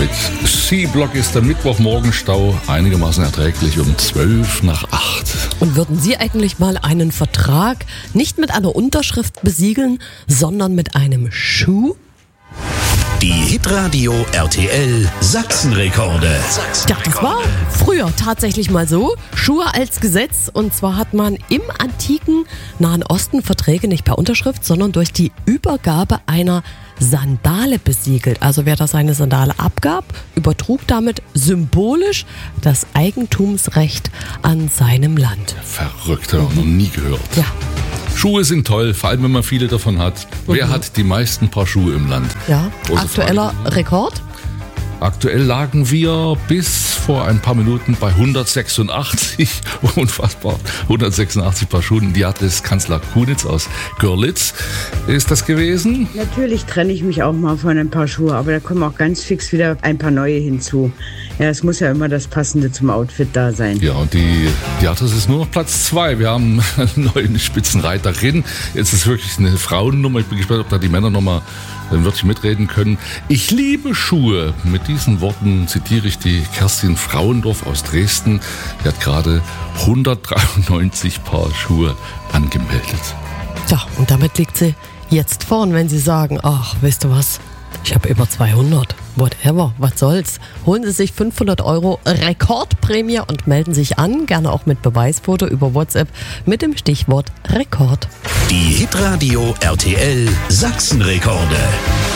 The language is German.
Mit C-Block ist der Mittwochmorgenstau einigermaßen erträglich um 7:55. Und würden Sie eigentlich mal einen Vertrag nicht mit einer Unterschrift besiegeln, sondern mit einem Schuh? Die Hitradio RTL Sachsenrekorde. Ja, das war früher tatsächlich mal so. Schuhe als Gesetz. Und zwar hat man im antiken Nahen Osten Verträge nicht per Unterschrift, sondern durch die Übergabe einer Sandale besiegelt. Also wer da seine Sandale abgab, übertrug damit symbolisch das Eigentumsrecht an seinem Land. Verrückt, habe ich noch nie gehört. Ja. Schuhe sind toll, vor allem wenn man viele davon hat. Wer hat die meisten Paar Schuhe im Land? Ja, Große aktueller Frage. Rekord? Aktuell lagen wir bis vor ein paar Minuten bei 186, unfassbar, 186 Paar Schuhen. Die hat es Kanzler Kunitz aus Görlitz. Ist das gewesen? Natürlich trenne ich mich auch mal von ein paar Schuhe, aber da kommen auch ganz fix wieder ein paar neue hinzu. Ja, es muss ja immer das Passende zum Outfit da sein. Ja, und die Artis ist nur noch Platz 2. Wir haben eine neue Spitzenreiterin. Jetzt ist wirklich eine Frauennummer. Ich bin gespannt, ob da die Männer nochmal wirklich mitreden können. Ich liebe Schuhe. Mit diesen Worten zitiere ich die Kerstin Frauendorf aus Dresden. Die hat gerade 193 Paar Schuhe angemeldet. Ja, und damit liegt sie jetzt vorn, wenn Sie sagen, ach, weißt du was, ich habe über 200. Whatever, was soll's. Holen Sie sich 500 € Rekordprämie und melden sich an, gerne auch mit Beweisfoto über WhatsApp mit dem Stichwort Rekord. Die Hitradio RTL Sachsenrekorde.